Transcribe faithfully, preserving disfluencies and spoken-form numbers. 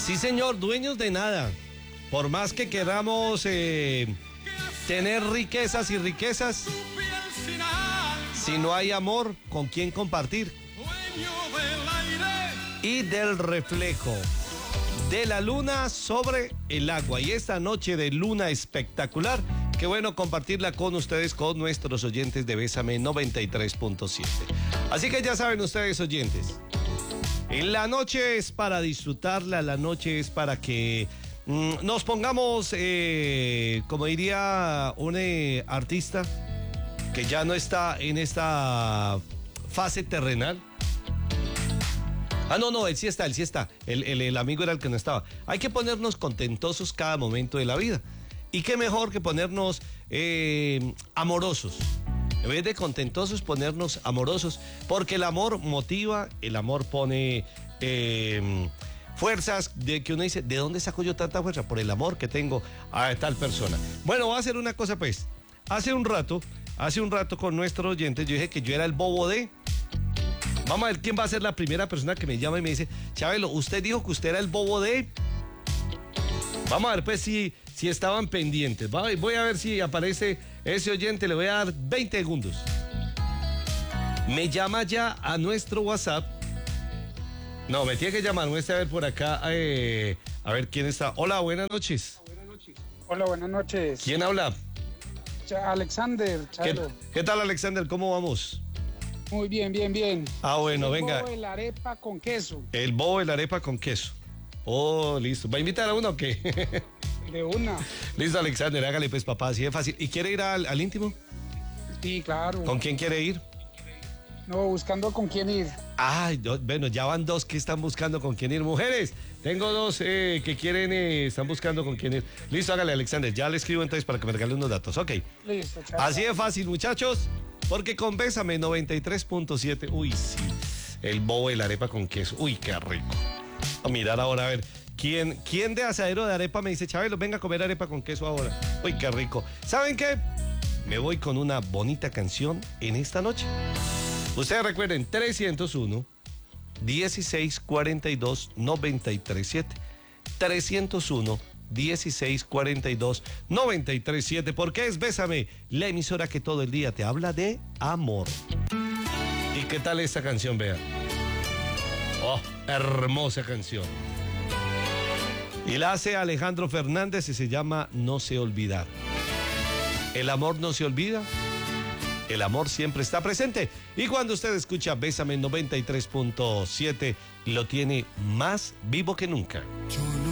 Sí, señor, dueños de nada. Por más que queramos eh, tener riquezas y riquezas, si no hay amor, ¿con quién compartir? Y del reflejo de la luna sobre el agua. Y esta noche de luna espectacular, qué bueno compartirla con ustedes, con nuestros oyentes de Bésame noventa y tres punto siete. Así que ya saben ustedes, oyentes, la noche es para disfrutarla, la noche es para que mmm, nos pongamos, eh, como diría un eh, artista que ya no está en esta fase terrenal. Ah, no, no, él sí está, él sí está. El, el, el amigo era el que no estaba. Hay que ponernos contentosos cada momento de la vida. Y qué mejor que ponernos eh, amorosos. En vez de contentosos, ponernos amorosos. Porque el amor motiva, el amor pone eh, fuerzas de que uno dice, ¿de dónde saco yo tanta fuerza? Por el amor que tengo a tal persona. Bueno, voy a hacer una cosa pues. Hace un rato, hace un rato con nuestros oyentes, yo dije que yo era el bobo de... Vamos a ver quién va a ser la primera persona que me llama y me dice, Chabelo, usted dijo que usted era el bobo de... Vamos a ver pues si, si estaban pendientes. Voy a ver si aparece ese oyente, le voy a dar veinte segundos. Me llama ya a nuestro WhatsApp. No, me tiene que llamar, voy a ver por acá, eh, a ver quién está. Hola, buenas noches. Hola, buenas noches. ¿Quién habla? Alexander, ¿Qué, ¿Qué tal, Alexander? ¿Cómo vamos? Muy bien, bien, bien. Ah, bueno, el venga. El bobo de la arepa con queso. El bobo de la arepa con queso. Oh, listo. ¿Va a invitar a uno o qué? De una. Listo, Alexander, hágale pues, papá, así de fácil. ¿Y quiere ir al, al íntimo? Sí, claro. ¿Con quién quiere ir? No, buscando con quién ir. Ay, yo, bueno, ya van dos que están buscando con quién ir. Mujeres, tengo dos eh, que quieren, eh, están buscando con quién ir. Listo, hágale, Alexander. Ya le escribo entonces para que me regale unos datos. Ok. Listo, chao. Así de fácil, muchachos. Porque con Bésame noventa y tres punto siete, uy, sí, el bobo de la arepa con queso, uy, qué rico. A mirar ahora, a ver, ¿quién, quién de asadero de arepa me dice, Chabelo, venga a comer arepa con queso ahora? Uy, qué rico. ¿Saben qué? Me voy con una bonita canción en esta noche. Ustedes recuerden, trescientos uno, dieciséis cuarenta y dos, noventa y tres siete. trescientos uno, dieciséis cuarenta y dos, noventa y tres siete, porque es Bésame, la emisora que todo el día te habla de amor. ¿Y qué tal esta canción, vea? Oh, hermosa canción. Y la hace Alejandro Fernández y se llama No sé olvidar. El amor no se olvida, el amor siempre está presente. Y cuando usted escucha Bésame noventa y tres punto siete, lo tiene más vivo que nunca.